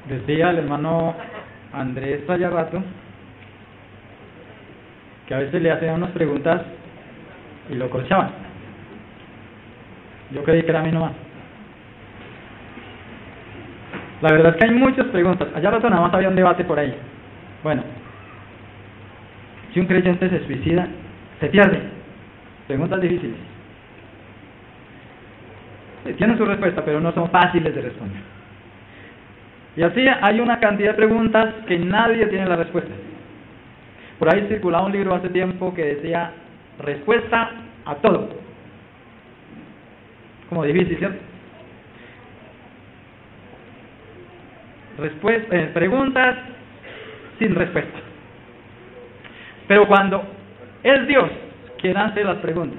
Decía el hermano Andrés hace rato que a veces le hacían unas preguntas y lo corchaban. Yo creí que era a mí nomás. La verdad es que hay muchas preguntas. Allá rato nada más había un debate por ahí. Bueno, si un creyente se suicida, se pierde. Preguntas difíciles. Tienen su respuesta, pero no son fáciles de responder. Y así hay una cantidad de preguntas que nadie tiene la respuesta. Por ahí circulaba un libro hace tiempo que decía respuesta a todo. Como difícil, ¿cierto? Preguntas sin respuesta. Pero cuando es Dios quien hace las preguntas,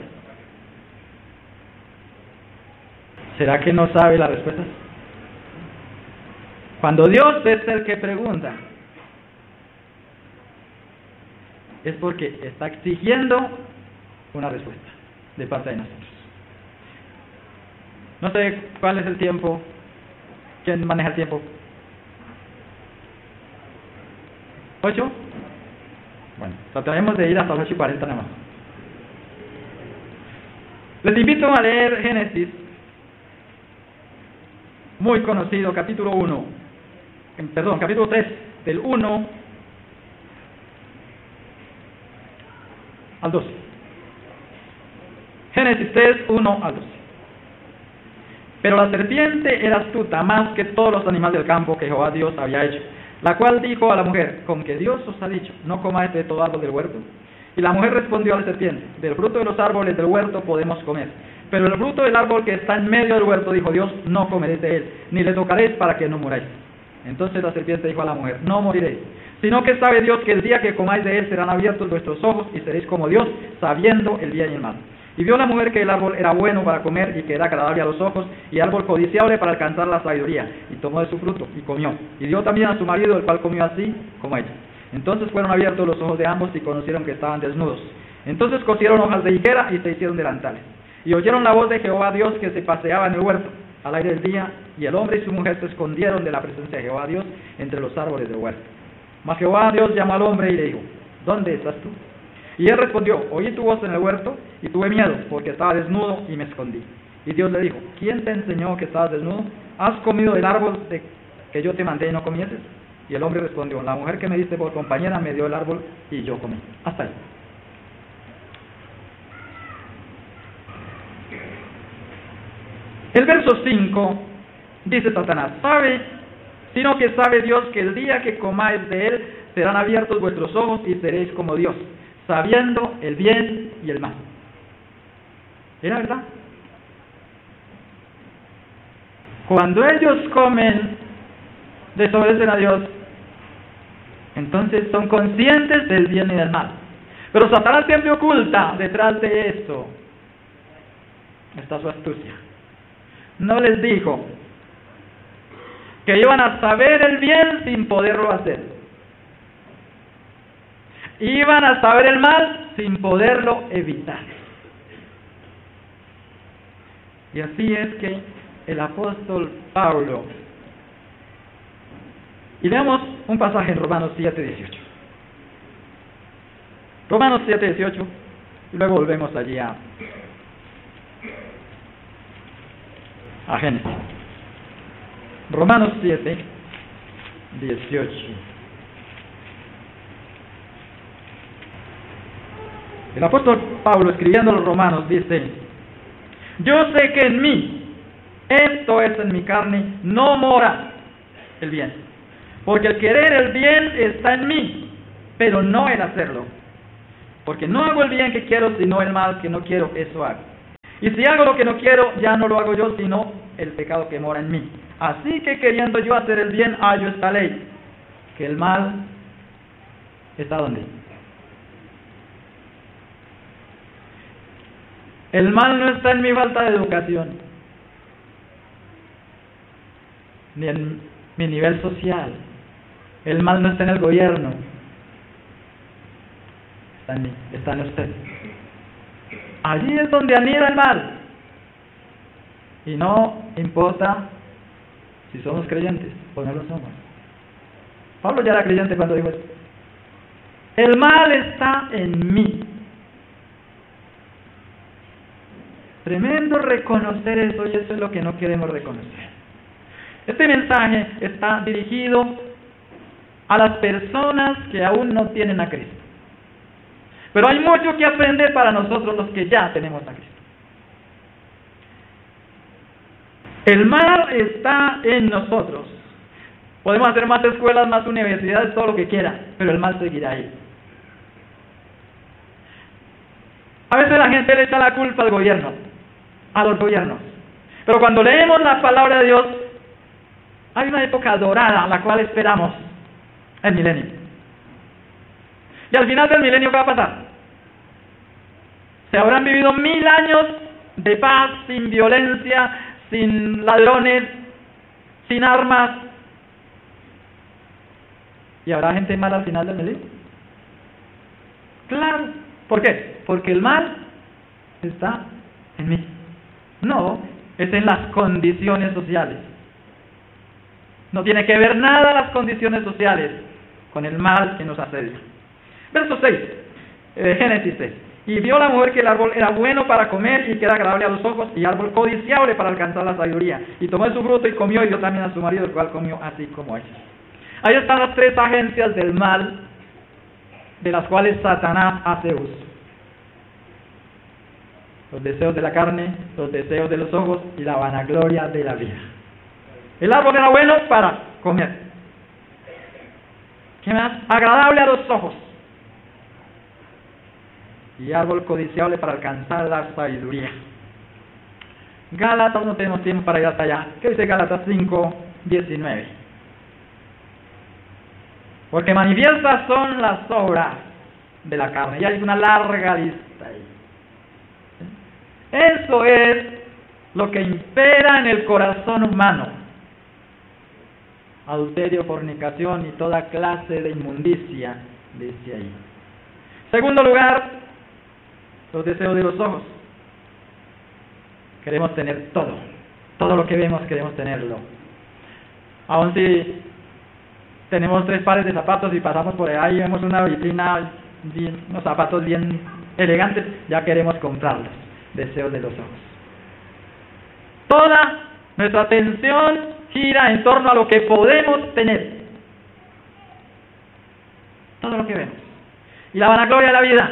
¿será que no sabe las respuestas? Cuando Dios es el que pregunta, es porque está exigiendo una respuesta de parte de nosotros. No sé cuál es el tiempo. ¿Quién maneja el tiempo? ¿8? Bueno, trataremos de ir hasta las 8:40 nada más. Les invito a leer Génesis, muy conocido, capítulo 3, del 1 al 12. Génesis 3, 1 al 12. Pero la serpiente era astuta más que todos los animales del campo que Jehová Dios había hecho, la cual dijo a la mujer: ¿con que Dios os ha dicho, no comáis de todo árbol del huerto? Y la mujer respondió a la serpiente: del fruto de los árboles del huerto podemos comer, pero el fruto del árbol que está en medio del huerto, dijo Dios, no comeréis de él, ni le tocaréis para que no muráis. Entonces la serpiente dijo a la mujer: no moriréis, sino que sabe Dios que el día que comáis de él serán abiertos vuestros ojos y seréis como Dios, sabiendo el bien y el mal. Y vio la mujer que el árbol era bueno para comer y que era agradable a los ojos, y árbol codiciable para alcanzar la sabiduría, y tomó de su fruto y comió, y dio también a su marido, el cual comió así como ella. Entonces fueron abiertos los ojos de ambos y conocieron que estaban desnudos. Entonces cosieron hojas de higuera y se hicieron delantales. Y oyeron la voz de Jehová Dios que se paseaba en el huerto al aire del día, y el hombre y su mujer se escondieron de la presencia de Jehová Dios entre los árboles del huerto. Mas Jehová Dios llamó al hombre y le dijo: ¿dónde estás tú? Y él respondió: oí tu voz en el huerto y tuve miedo, porque estaba desnudo y me escondí. Y Dios le dijo: ¿quién te enseñó que estabas desnudo? ¿Has comido del árbol que yo te mandé y no comieses? Y el hombre respondió: la mujer que me diste por compañera me dio el árbol y yo comí. Hasta ahí. El verso 5 dice Satanás: sino que sabe Dios que el día que comáis de él serán abiertos vuestros ojos y seréis como Dios, sabiendo el bien y el mal. ¿Era verdad? Cuando ellos comen, desobedecen a Dios, entonces son conscientes del bien y del mal. Pero Satanás siempre oculta detrás de esto. Está su astucia. No les dijo que iban a saber el bien sin poderlo hacer. Iban a saber el mal sin poderlo evitar. Y así es que el apóstol Pablo, y leamos un pasaje en Romanos 7:18. Romanos 7:18, y luego volvemos allí a Génesis. Romanos 7:18. El apóstol Pablo, escribiendo a los romanos, dice: yo sé que en mí, esto es en mi carne, no mora el bien, porque el querer el bien está en mí, pero no el hacerlo, porque no hago el bien que quiero, sino el mal que no quiero, eso hago. Y si hago lo que no quiero, ya no lo hago yo, sino el pecado que mora en mí. Así que queriendo yo hacer el bien, hallo esta ley, que el mal está ¿dónde? El mal no está en mi falta de educación, ni en mi nivel social. El mal no está en el gobierno, está en mí, está en usted. Allí es donde anida el mal. Y no importa si somos creyentes o no lo somos. Pablo ya era creyente cuando dijo esto. El mal está en mí. Tremendo reconocer eso, y eso es lo que no queremos reconocer. Este mensaje está dirigido a las personas que aún no tienen a Cristo. Pero hay mucho que aprender para nosotros los que ya tenemos a Cristo. El mal está en nosotros. Podemos hacer más escuelas, más universidades, todo lo que quiera, pero el mal seguirá ahí. A veces la gente le echa la culpa al gobierno, a los gobiernos. Pero cuando leemos la palabra de Dios, hay una época dorada a la cual esperamos el milenio. Y al final del milenio, ¿qué va a pasar? Se habrán vivido 1000 años de paz, sin violencia, sin ladrones, sin armas. ¿Y habrá gente mala al final del milenio? Claro. ¿Por qué? Porque el mal está en mí. No, es en las condiciones sociales. No tiene que ver nada las condiciones sociales con el mal que nos asedia. Verso 6, Génesis 6. Y vio la mujer que el árbol era bueno para comer y que era agradable a los ojos y árbol codiciable para alcanzar la sabiduría. Y tomó de su fruto y comió y dio también a su marido, el cual comió así como ella. Ahí están las 3 agencias del mal de las cuales Satanás hace uso. Los deseos de la carne, los deseos de los ojos y la vanagloria de la vida. El árbol era bueno para comer. ¿Qué más? Agradable a los ojos. Y árbol codiciable para alcanzar la sabiduría. Gálatas, no tenemos tiempo para ir hasta allá. ¿Qué dice Gálatas 5:19? Porque manifiestas son las obras de la carne. Y hay una larga lista ahí. Eso es lo que impera en el corazón humano: adulterio, fornicación y toda clase de inmundicia, dice ahí. Segundo lugar, los deseos de los ojos. Queremos tener todo lo que vemos queremos tenerlo. Aun si tenemos 3 pares de zapatos y pasamos por ahí y vemos una vitrina, unos zapatos bien elegantes, ya queremos comprarlos. Deseos de los ojos. Toda nuestra atención gira en torno a lo que podemos tener. Todo lo que vemos. Y la vanagloria de la vida.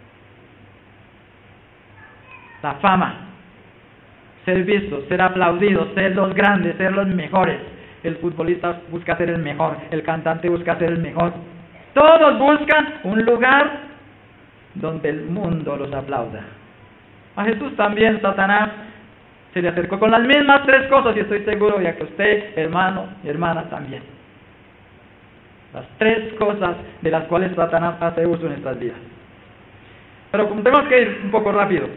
La fama. Ser vistos, ser aplaudidos, ser los grandes, ser los mejores. El futbolista busca ser el mejor. El cantante busca ser el mejor. Todos buscan un lugar donde el mundo los aplauda. A Jesús también Satanás se le acercó con las mismas 3 cosas, y estoy seguro de que usted, hermano y hermana, también. Las 3 cosas de las cuales Satanás hace uso en nuestras vidas. Pero como tenemos que ir un poco rápido.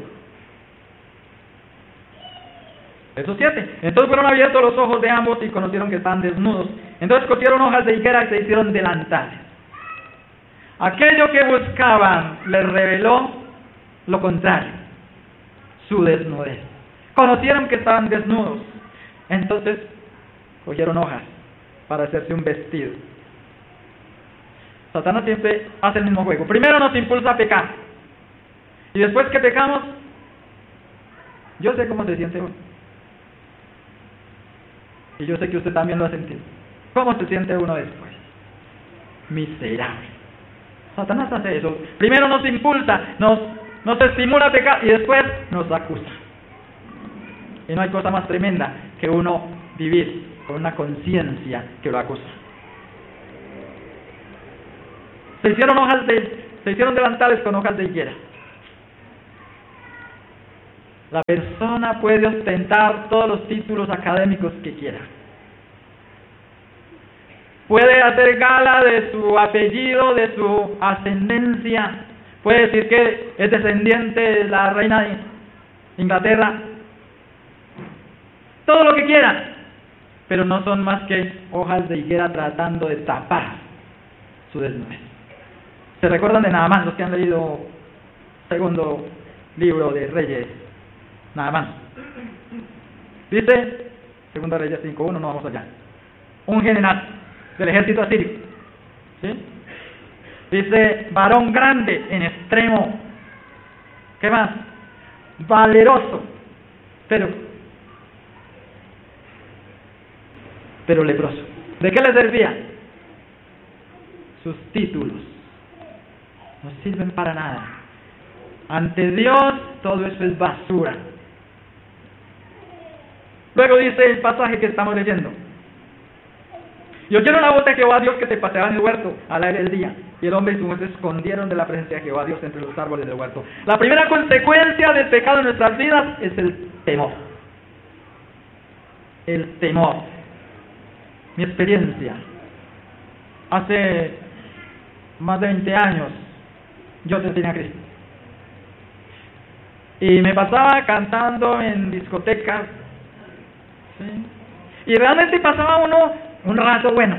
Verso 7. Entonces fueron abiertos los ojos de ambos y conocieron que estaban desnudos. Entonces cosieron hojas de higuera y se hicieron delantales. Aquello que buscaban les reveló lo contrario: su desnudez. Conocieron que estaban desnudos, entonces cogieron hojas para hacerse un vestido. Satanás siempre hace el mismo juego. Primero nos impulsa a pecar, y después que pecamos, yo sé cómo se siente uno, y yo sé que usted también lo ha sentido. ¿Cómo se siente uno después? Miserable. Satanás hace eso. Primero nos impulsa, nos estimula a pecar, y después nos acusa. Y no hay cosa más tremenda que uno vivir con una conciencia que lo acusa. Se hicieron delantales con hojas de higuera. La persona puede ostentar todos los títulos académicos que quiera. Puede hacer gala de su apellido, de su ascendencia. Puede decir que es descendiente de la reina de Inglaterra. Todo lo que quiera. Pero no son más que hojas de higuera tratando de tapar su desnudez. ¿Se recuerdan de Naamán, los que han leído segundo libro de Reyes? Naamán. Dice, segunda Reyes 5:1, no vamos allá. Un general del ejército asirio ¿Sí? Dice, varón grande en extremo. ¿Qué más? Valeroso, pero leproso. ¿De qué le servía? Sus títulos no sirven para nada. Ante Dios todo eso es basura. Luego dice el pasaje que estamos leyendo: y oyeron la voz de Jehová Dios que se paseaba en el huerto al aire del día, y el hombre y su mujer se escondieron de la presencia de Jehová Dios entre los árboles del huerto. La primera consecuencia del pecado en nuestras vidas es el temor. El temor. Mi experiencia: hace más de 20 años yo tenía Cristo, y me pasaba cantando en discotecas, ¿sí? Y realmente pasaba uno un rato bueno,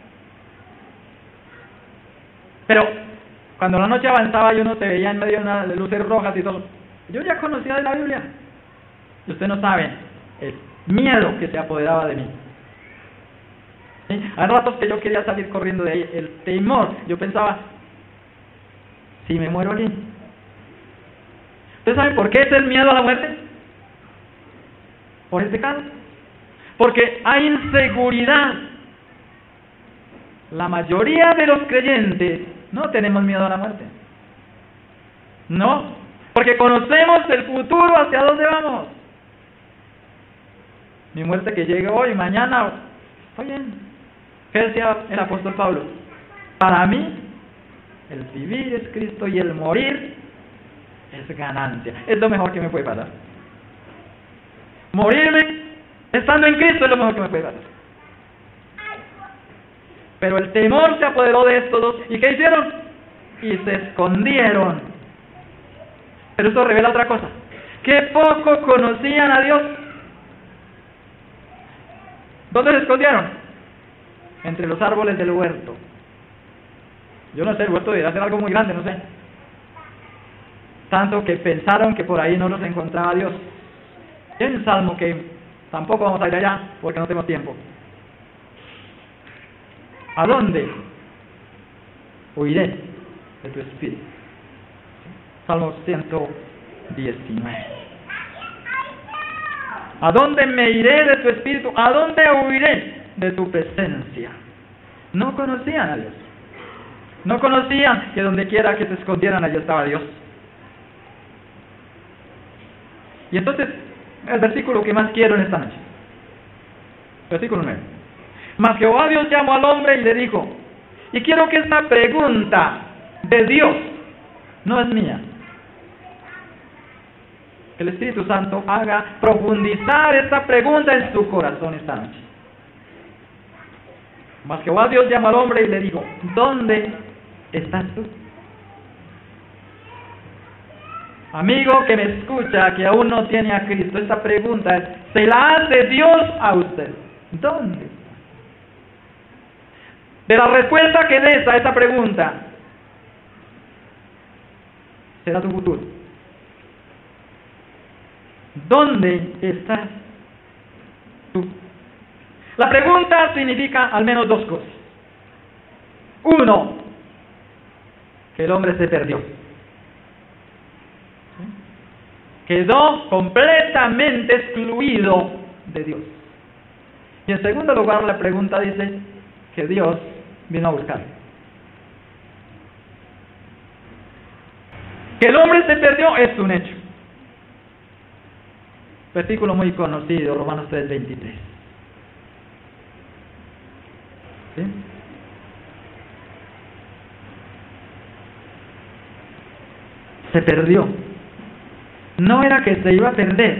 pero cuando la noche avanzaba y uno se veía en medio de unas luces rojas y todo, yo ya conocía de la Biblia, y usted no sabe el miedo que se apoderaba de mí. ¿Sí? Hay ratos que yo quería salir corriendo de ahí, el temor. Yo pensaba, si me muero aquí. ¿Usted sabe por qué es el miedo a la muerte? Por el pecado. Porque hay inseguridad. La mayoría de los creyentes no tenemos miedo a la muerte. No, porque conocemos el futuro, hacia dónde vamos. Mi muerte que llegue hoy, mañana, está bien. ¿Qué decía el apóstol Pablo? Para mí, el vivir es Cristo y el morir es ganancia. Es lo mejor que me puede pasar. Morirme estando en Cristo es lo mejor que me puede pasar. Pero el temor se apoderó de estos dos. ¿Y qué hicieron? Y se escondieron. Pero esto revela otra cosa: que poco conocían a Dios. ¿Dónde se escondieron? Entre los árboles del huerto. Yo no sé, el huerto debería ser algo muy grande, no sé. Tanto que pensaron que por ahí no los encontraba Dios. Y hay un salmo que tampoco vamos a ir allá porque no tengo tiempo. ¿A dónde huiré de tu espíritu? Salmo 119. ¿A dónde me iré de tu espíritu? ¿A dónde huiré de tu presencia? No conocían a Dios. No conocían que donde quiera que se escondieran, allí estaba Dios. Y entonces, el versículo que más quiero en esta noche. Versículo 9. Mas Jehová Dios llamó al hombre y le dijo, y quiero que esta pregunta de Dios no es mía. Que el Espíritu Santo haga profundizar esta pregunta en su corazón esta noche. Mas Jehová Dios llamó al hombre y le dijo, ¿dónde estás tú? Amigo que me escucha, que aún no tiene a Cristo, esta pregunta se la hace Dios a usted. ¿Dónde está? De la respuesta que des a esta pregunta, será tu futuro. ¿Dónde estás tú? La pregunta significa al menos dos cosas. Uno, que el hombre se perdió. Quedó completamente excluido de Dios. Y en segundo lugar, la pregunta dice que Dios vino a buscar. Que el hombre se perdió es un hecho. Versículo muy conocido, Romanos 3:23. ¿Sí? Se perdió. No era que se iba a perder,